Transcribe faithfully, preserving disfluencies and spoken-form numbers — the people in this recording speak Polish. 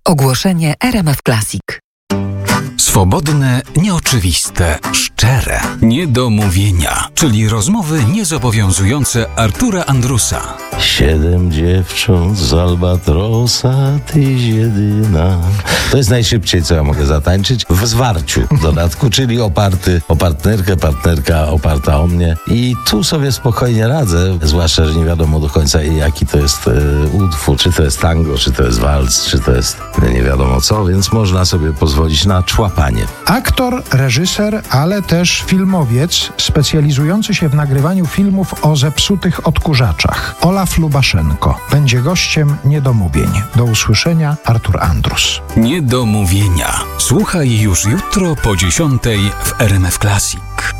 Ogłoszenie R M F Classic. Swobodne, nieoczywiste, szczere, niedomówienia, czyli rozmowy niezobowiązujące Artura Andrusa. Siedem dziewcząt z Albatrosa, tyś jedyna. To jest najszybciej, co ja mogę zatańczyć. W zwarciu w dodatku, czyli oparty o partnerkę, partnerka oparta o mnie. I tu sobie spokojnie radzę, zwłaszcza, że nie wiadomo do końca, jaki to jest e, utwór. Czy to jest tango, czy to jest walc, czy to jest nie wiadomo co, więc można sobie pozwolić na człapanie. Aktor, reżyser, ale też filmowiec specjalizujący się w nagrywaniu filmów o zepsutych odkurzaczach. Olaf Lubaszenko będzie gościem Niedomówień. Do usłyszenia, Artur Andrus. Niedomówienia. Słuchaj już jutro po dziesiątej w R M F Classic.